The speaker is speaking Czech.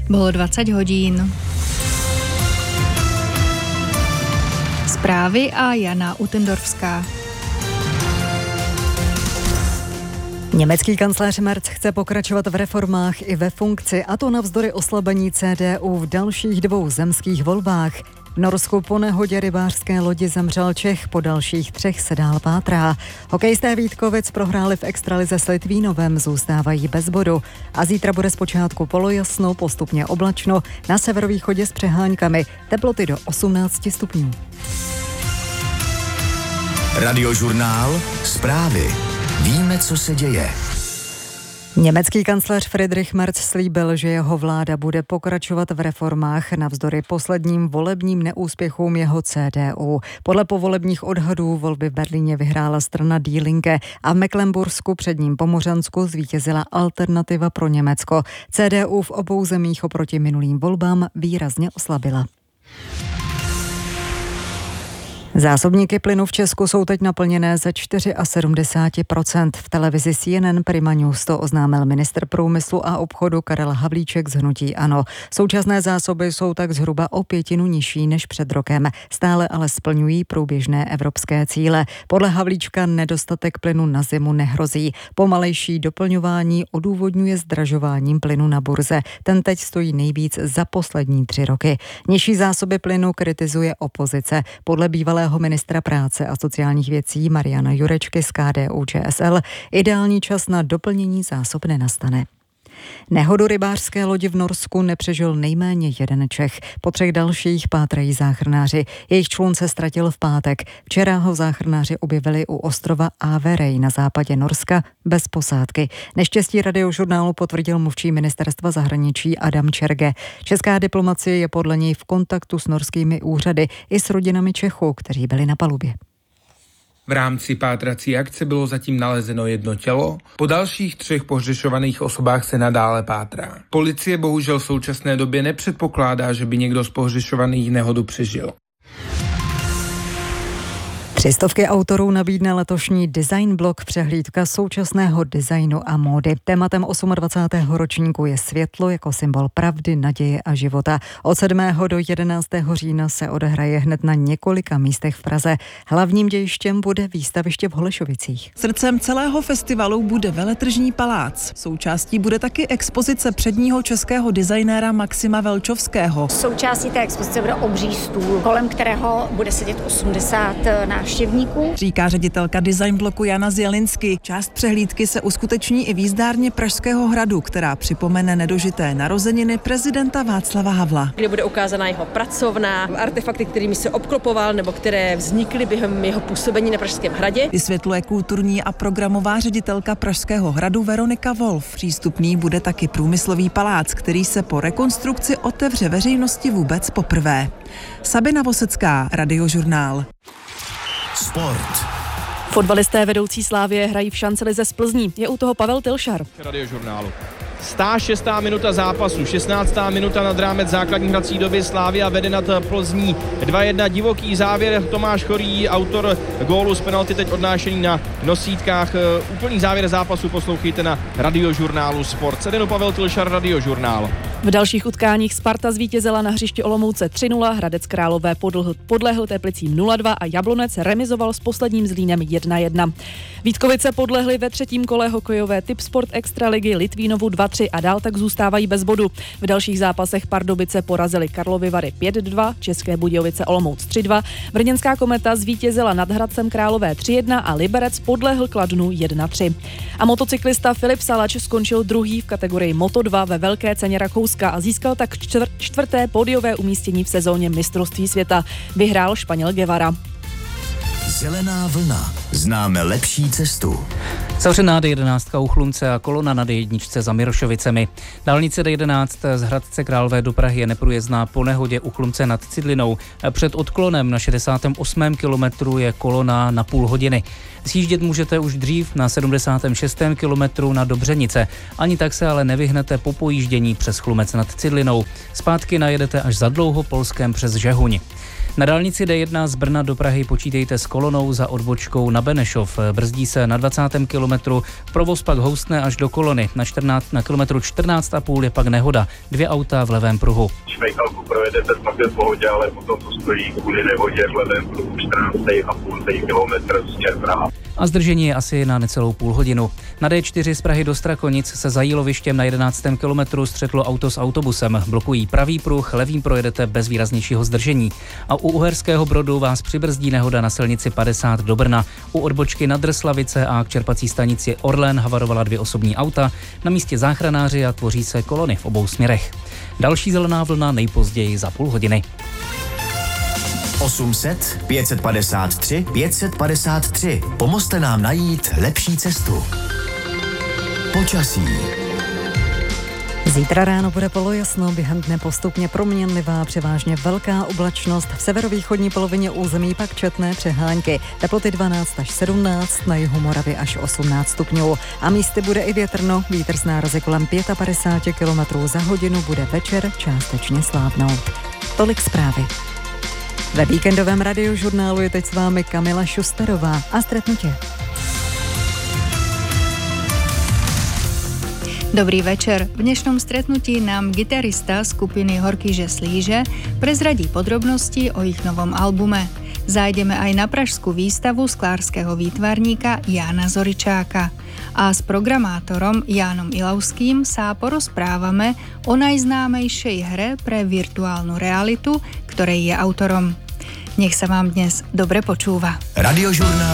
Bylo 20 hodin. Zprávy a Jana Utendorfská. Německý kancléř Merz chce pokračovat v reformách i ve funkci, a to navzdory oslabení CDU v dalších 2 zemských volbách. V Norsku po nehodě rybářské lodi zemřel Čech, po dalších 3 se dál pátrá. Hokejisté Vítkovic prohráli v extralize s Litvínovem, zůstávají bez bodu. A zítra bude zpočátku polojasno, postupně oblačno, na severovýchodě s přeháňkami, teploty do 18 stupňů. Radiožurnál, zprávy. Víme, co se děje. Německý kancléř Friedrich Merz slíbil, že jeho vláda bude pokračovat v reformách navzdory posledním volebním neúspěchům jeho CDU. Podle povolebních odhadů volby v Berlíně vyhrála strana Die Linke a v Mecklenbursku, předním Pomořansku, zvítězila Alternativa pro Německo. CDU v obou zemích oproti minulým volbám výrazně oslabila. Zásobníky plynu v Česku jsou teď naplněné ze 74%. V televizi CNN Prima News to oznámil ministr průmyslu a obchodu Karel Havlíček z hnutí ANO. Současné zásoby jsou tak zhruba o 1/5 nižší než před rokem. Stále ale splňují průběžné evropské cíle. Podle Havlíčka nedostatek plynu na zimu nehrozí. Pomalejší doplňování odůvodňuje zdražováním plynu na burze. Ten teď stojí nejvíc za poslední 3 roky. Nižší zásoby plynu kritizuje opozice. Podle bývalého ministra práce a sociálních věcí Mariana Jurečky z KDU-ČSL ideální čas na doplnění zásob nenastane. Nehodu rybářské lodi v Norsku nepřežil nejméně 1 Čech. Po 3 dalších pátrají záchranáři. Jejich člun se ztratil v pátek. Včera ho záchranáři objevili u ostrova Averey na západě Norska bez posádky. Neštěstí Radiožurnálu potvrdil mluvčí ministerstva zahraničí Adam Čerge. Česká diplomacie je podle něj v kontaktu s norskými úřady i s rodinami Čechů, kteří byli na palubě. V rámci pátrací akce bylo zatím nalezeno 1 tělo, po dalších 3 pohřešovaných osobách se nadále pátrá. Policie bohužel v současné době nepředpokládá, že by někdo z pohřešovaných nehodu přežil. 300 autorů nabídne letošní Design Blog, přehlídka současného designu a módy. Tématem 28. ročníku je světlo jako symbol pravdy, naděje a života. Od 7. do 11. října se odehraje hned na několika místech v Praze. Hlavním dějištěm bude výstaviště v Holešovicích. Srdcem celého festivalu bude veletržní palác. Součástí bude taky expozice předního českého designéra Maxima Velčovského. Součástí té expozice bude obří stůl, kolem kterého bude sedět 80 návštěvníků, říká ředitelka Design bloku Jana Zjelinsky. Část přehlídky se uskuteční i v jízdárně Pražského hradu, která připomene nedožité narozeniny prezidenta Václava Havla. Kde bude ukázána jeho pracovna, artefakty, kterými se obklopoval nebo které vznikly během jeho působení na Pražském hradě. Vysvětluje kulturní a programová ředitelka Pražského hradu Veronika Wolf. Přístupný bude taky průmyslový palác, který se po rekonstrukci otevře veřejnosti vůbec poprvé. Sabina Vosecká, Radiožurnál. Sport. Fotbalisté vedoucí Slavie hrají v šancelize z Plzní. Je u toho Pavel Tilšar. Radiožurnálu. 106. minuta zápasu, 16. minuta nad rámec základní hrací doby, Slavia vede nad Plzní 2-1, divoký závěr, Tomáš Chorý, autor gólu z penalty, teď odnášený na nosítkách. Úplný závěr zápasu poslouchejte na Radiožurnálu Sport. Sedeno Pavel Tilšar, Radiožurnál. V dalších utkáních Sparta zvítězila na hřišti Olomouce 3-0, Hradec Králové podlehl Teplicím 0-2 a Jablonec remizoval s posledním Zlínem 1-1. Vítkovice podlehly ve 3. kole hokejové Tipsport Extraligy Litvínovu 2-3 a dál tak zůstávají bez bodu. V dalších zápasech Pardubice porazili Karlovy Vary 5-2, České Budějovice Olomouc 3-2, Brněnská Kometa zvítězila nad Hradcem Králové 3-1 a Liberec podlehl Kladnu 1-3. A motocyklista Filip Salač skončil druhý v kategorii Moto2 ve velké ceně Rakouska a získal tak 4. pódiové umístění v sezóně mistrovství světa. Vyhrál Španěl Guevara. Zelená vlna. Známe lepší cestu. Zavřená D11 u Chlumce a kolona na D1 za Mirošovicemi. Dálnice D11 z Hradce Králové do Prahy je neprůjezdná po nehodě u Chlumce nad Cidlinou. Před odklonem na 68. kilometru je kolona na půl hodiny. Zjíždět můžete už dřív na 76. kilometru na Dobřenice. Ani tak se ale nevyhnete po pojíždění přes Chlumec nad Cidlinou. Zpátky najedete až za Dlouhopolskem přes Žehuň. Na dálnici D1 z Brna do Prahy počítejte s kolonou za odbočkou na Benešov. Brzdí se na 20. kilometru, provoz pak houstne až do kolony. Na kilometru 14,5 je pak nehoda. 2 auta v levém pruhu. Švejkalku projedete celkem v pohodě, ale potom to stojí kvůli nehodě v levém pruhu 14,5 kilometr směr Praha. A zdržení je asi na necelou půl hodinu. Na D4 z Prahy do Strakonic se za Jílovištěm na 11. kilometru střetlo auto s autobusem. Blokují pravý pruh, levým projedete bez výraznějšího zdržení. A u Uherského Brodu vás přibrzdí nehoda na silnici 50 do Brna. U odbočky na Drslavice a k čerpací stanici Orlen havarovala 2 osobní auta. Na místě záchranáři a tvoří se kolony v obou směrech. Další zelená vlna nejpozději za půl hodiny. 800 553 553. Pomozte nám najít lepší cestu. Počasí. Zítra ráno bude polojasno, během dne postupně proměnlivá, převážně velká oblačnost. V severovýchodní polovině území pak četné přehánky. Teploty 12 až 17, na jihu Moravy až 18 stupňů. A místy bude i větrno, vítr s nárazy kolem 55 km za hodinu bude večer částečně slábnout. Tolik zprávy. Ve víkendovém radiožurnálu je teď s vámi Kamila Šusterová a stretnutie. Dobrý večer. V dnešnom stretnutí nám gitarista skupiny Horkyže Slíže prezradí podrobnosti o ich novom albume. Zájdeme aj na pražskú výstavu sklárskeho výtvarníka Jána Zoričáka. A s programátorom Jánom Ilavským sa porozprávame o najznámejšej hre pre virtuálnu realitu, ktorej je autorom. Nech sa vám dnes dobre počúva. Radiožurnál